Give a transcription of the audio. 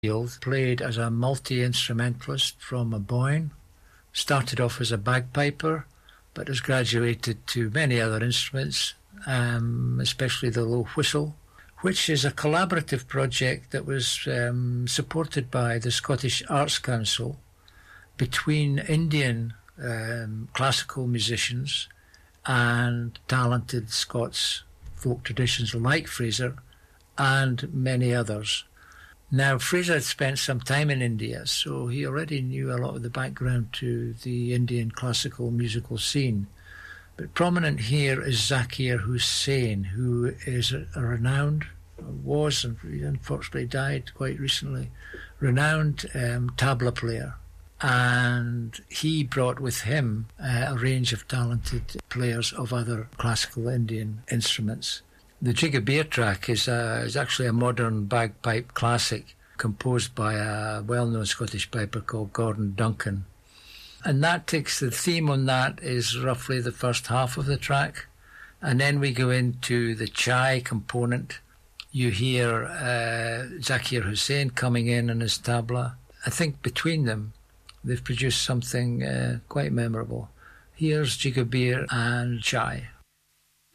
Field played as a multi-instrumentalist from Aboyne, started off as a bagpiper, but has graduated to many other instruments, especially the low whistle, which is a collaborative project that was supported by the Scottish Arts Council between Indian classical musicians and talented Scots folk traditions like Fraser and many others. Now, Fraser had spent some time in India, so he already knew a lot of the background to the Indian classical musical scene. But prominent here is Zakir Hussain, who is a renowned, was and unfortunately died quite recently, renowned tabla player. And he brought with him a range of talented players of other classical Indian instruments. The Jigabir track is actually a modern bagpipe classic composed by a well-known Scottish piper called Gordon Duncan. And that takes the theme on that is roughly the first half of the track. And then we go into the chai component. You hear Zakir Hussain coming in on his tabla. I think between them, they've produced something quite memorable. Here's Jigabir and Chai.